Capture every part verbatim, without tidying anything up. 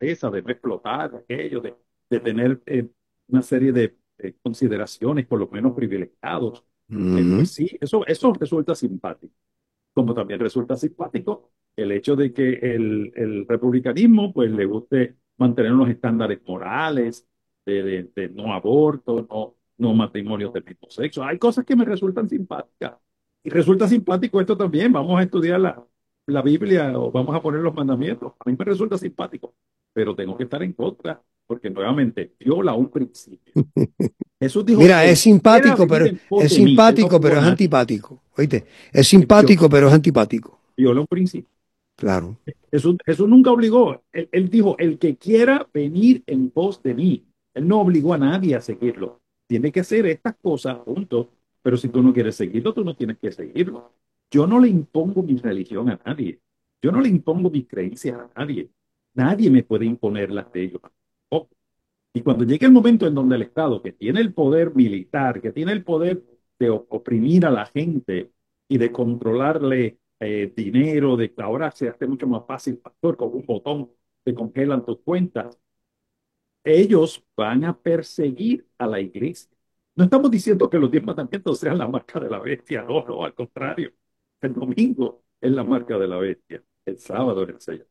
empresa, de no explotar aquello, de, de tener eh, una serie de eh, consideraciones, por lo menos privilegiados. Eh, Ujú. pues sí, eso, eso resulta simpático. Como también resulta simpático el hecho de que el, el republicanismo pues le guste mantener unos estándares morales de, de, de no aborto, no, no matrimonios del mismo sexo. Hay cosas que me resultan simpáticas. Y resulta simpático esto también. Vamos a estudiar la, la Biblia o vamos a poner los mandamientos. A mí me resulta simpático, pero tengo que estar en contra porque nuevamente viola un principio. Jesús dijo, Mira, es el que quiera simpático, venir pero en pos es de mí, él no simpático, obligó pero a es nadie, antipático. Oíste, es eh, vio- simpático, pero es antipático. viola un principio. Claro. Jesús, Jesús nunca obligó. Él, él dijo, el que quiera venir en pos de mí. Él no obligó a nadie a seguirlo. Tiene que hacer estas cosas, punto. Pero si tú no quieres seguirlo, tú no tienes que seguirlo. Yo no le impongo mi religión a nadie. Yo no le impongo mis creencias a nadie. Nadie me puede imponer las de ellos. Oh, y cuando llegue el momento en donde el Estado, que tiene el poder militar, que tiene el poder de oprimir a la gente y de controlarle eh, dinero, de que ahora se hace mucho más fácil, pastor, con un botón te congelan tus cuentas, ellos van a perseguir a la iglesia. No estamos diciendo que los diez mandamientos sean la marca de la bestia, no, no, al contrario. El domingo es la marca de la bestia, el sábado es el sello,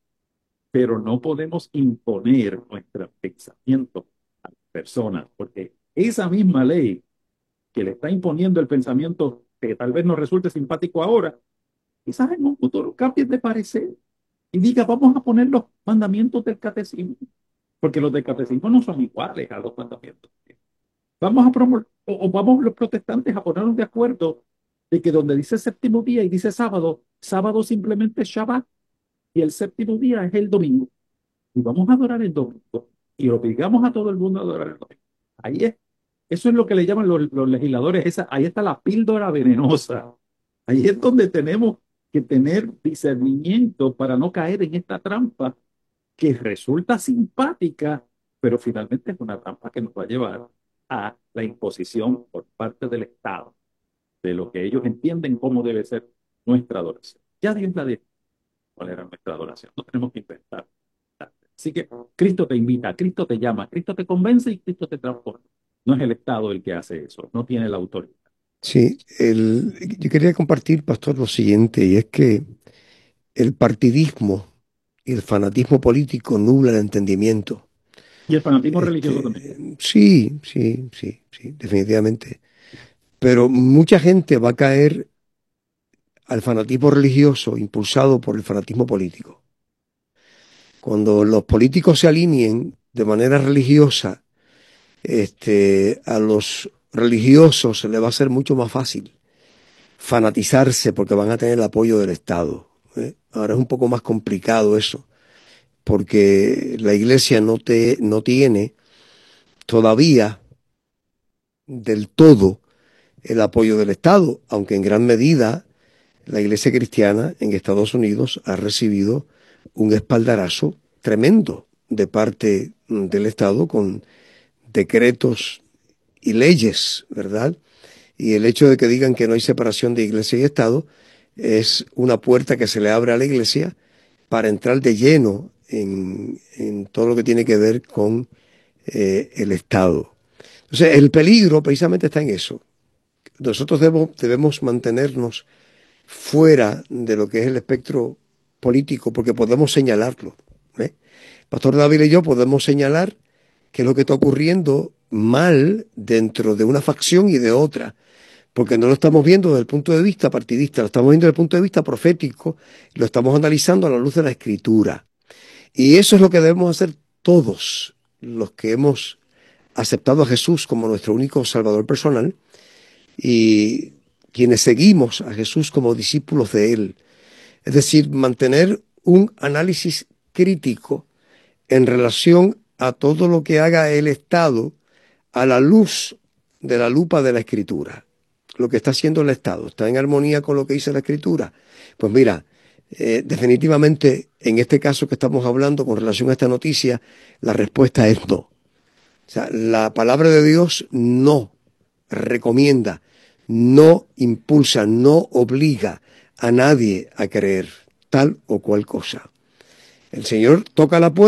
pero no podemos imponer nuestro pensamiento a las personas, porque esa misma ley que le está imponiendo el pensamiento que tal vez nos resulte simpático ahora, quizás en un futuro cambie de parecer y diga, vamos a poner los mandamientos del catecismo, porque los del catecismo no son iguales a los mandamientos. Vamos a promover, o, o vamos los protestantes a ponernos de acuerdo de que donde dice séptimo día y dice sábado, sábado simplemente es Shabbat y el séptimo día es el domingo y vamos a adorar el domingo y obligamos a todo el mundo a adorar el domingo. Ahí es, eso es lo que le llaman los, los legisladores, esa, ahí está la píldora venenosa. Ahí es donde tenemos que tener discernimiento para no caer en esta trampa que resulta simpática, pero finalmente es una trampa que nos va a llevar a la imposición por parte del Estado de lo que ellos entienden cómo debe ser nuestra adoración. Ya Dios la dijo cuál era nuestra adoración, no tenemos que inventar. Así que Cristo te invita, Cristo te llama, Cristo te convence y Cristo te transforma. No es el Estado el que hace eso, no tiene la autoridad. Sí, el, yo quería compartir, pastor, lo siguiente, y es que el partidismo y el fanatismo político nubla el entendimiento. Y el fanatismo religioso también. Este, sí, sí, sí, sí, definitivamente. Pero mucha gente va a caer al fanatismo religioso impulsado por el fanatismo político. Cuando los políticos se alineen de manera religiosa, este, a los religiosos se les va a ser mucho más fácil fanatizarse porque van a tener el apoyo del Estado. ¿Eh? Ahora es un poco más complicado eso, porque la iglesia no, te, no tiene todavía del todo el apoyo del Estado, aunque en gran medida la iglesia cristiana en Estados Unidos ha recibido un espaldarazo tremendo de parte del Estado con decretos y leyes, ¿verdad? Y el hecho de que digan que no hay separación de iglesia y Estado es una puerta que se le abre a la iglesia para entrar de lleno en, en todo lo que tiene que ver con eh, el Estado. Entonces, el peligro precisamente está en eso. Nosotros debo, debemos mantenernos fuera de lo que es el espectro político porque podemos señalarlo. ¿eh? Pastor David y yo podemos señalar qué es lo que está ocurriendo mal dentro de una facción y de otra, porque no lo estamos viendo desde el punto de vista partidista, lo estamos viendo desde el punto de vista profético, lo estamos analizando a la luz de la Escritura. Y eso es lo que debemos hacer todos los que hemos aceptado a Jesús como nuestro único Salvador personal y quienes seguimos a Jesús como discípulos de Él. Es decir, mantener un análisis crítico en relación a todo lo que haga el Estado a la luz de la lupa de la Escritura. Lo que está haciendo el Estado, ¿está en armonía con lo que dice la Escritura? Pues mira, eh, definitivamente en este caso que estamos hablando con relación a esta noticia, la respuesta es no. O sea, la palabra de Dios no recomienda, no impulsa, no obliga a nadie a creer tal o cual cosa. El Señor toca la puerta.